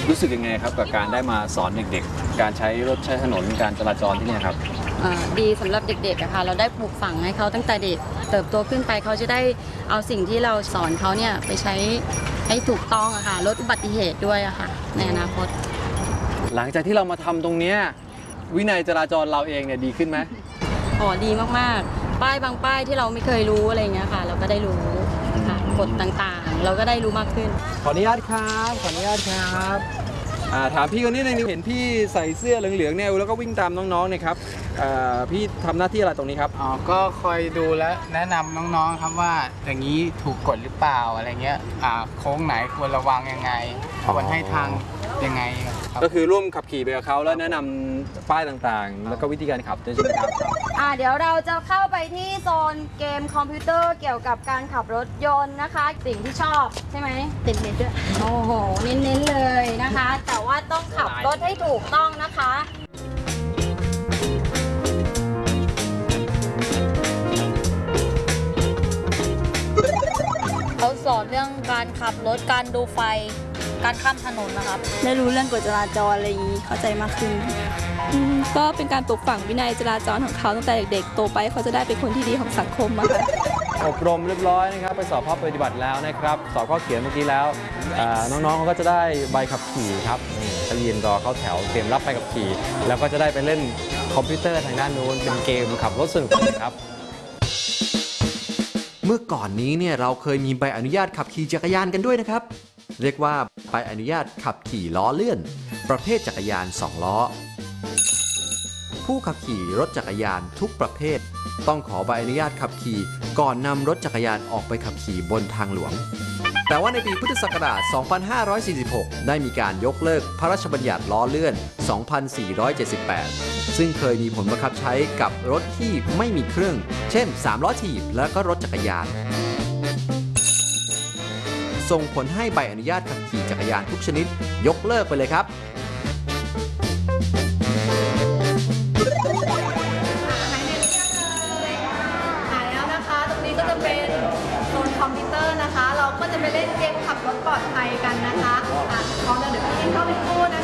รู้สึกยังไงครับกับการได้มาสอนเด็กๆการใช้รถใช้ถนนการจราจรที่นี่ครับดีสำหรับเด็กๆอะค่ะเราได้ปลูกฝังให้เขาตั้งแต่เด็กเติบโตขึ้นไปเขาจะได้เอาสิ่งที่เราสอนเขาเนี่ยไปใช้ให้ถูกต้องอะค่ะลดอุบัติเหตุด้วยอะค่ะในอนาคตหลังจากที่เรามาทำตรงนี้วินัยจราจรเราเองเนี่ยดีขึ้นไหมดีมากๆป้ายบางป้ายที่เราไม่เคยรู้อะไรเงี้ยค่ะเราก็ได้รู้ค่ะกฎต่างๆเราก็ได้รู้มากขึ้นขออนุญาตครับขออนุญาตครับถามพี่คนนี้หนึ่งเห็นพี่ใส่เสื้อเหลืองๆเนี่ยแล้วก็วิ่งตามน้องๆเนี่ยครับพี่ทำหน้าที่อะไรตรงนี้ครับก็คอยดูและแนะนำน้องๆครับว่าอย่างนี้ถูกกฎหรือเปล่าอะไรเงี้ยโค้งไหนควรระวังยังไงควรให้ทางยังไงก็คือร่วมขับขี่ไปกับเขาแล้วแนะนำป้ายต่างๆแล้วก็วิธีการขับด้วยใช่ไหมครับเดี๋ยวเราจะเข้าไปที่โซนเกมคอมพิวเตอร์เกี่ยวกับการขับรถยนต์นะคะสิ่งที่ชอบใช่ไหมเน้นๆด้วยโอ้โหเน้นๆเลยนะคะแต่ว่าต้องขับรถให้ถูกต้องนะคะเขาสอนเรื่องการขับรถการดูไฟการข้ามถนนนะครับได้รู้เรื่องกฎจราจรอะไรอย่างนี้เข้าใจมากขึ้นก็เป็นการปลูกฝังวินัยจราจรของเขาตั้งแต่เด็กๆโตไปเขาจะได้เป็นคนที่ดีของสังคมอะค่ะอบรมเรียบร้อยนะครับไปสอบภาคปฏิบัติแล้วนะครับสอบข้อเขียนเมื่อกี้แล้วน้องๆเขาก็จะได้ใบขับขี่ครับจะยืนรอเข้าแถวเตรียมรับใบขับขี่แล้วก็จะได้ไปเล่นคอมพิวเตอร์ทางด้านนู้นเป็นเกมขับรถสนุกครับเมื่อก่อนนี้เนี่ยเราเคยมีใบอนุญาตขับขี่จักรยานกันด้วยนะครับเรียกว่าใบอนุญาตขับขี่ล้อเลื่อนประเภทจักรยาน2ล้อผู้ขับขี่รถจักรยานทุกประเภทต้องขอใบอนุญาตขับขี่ก่อนนำรถจักรยานออกไปขับขี่บนทางหลวงแต่ว่าในปีพุทธศักราช 2546 ได้มีการยกเลิกพระราชบัญญัติล้อเลื่อน 2478 ซึ่งเคยมีผลบังคับใช้กับรถที่ไม่มีเครื่อง เช่น 3 ล้อถีบและก็รถจักรยานส่งผลให้ใบอนุญาตขับขี่จักรยานทุกชนิดยกเลิกไปเลยครับหายแล้วนะคะตรงนี้ก็จะเป็นโซนคอมพิวเตอร์นะคะเราก็จะไปเล่นเกมขับรถปลอดภัยกันนะคะพร้อมแล้วเดี๋ยวพี่เข้าไปพูดนะคะ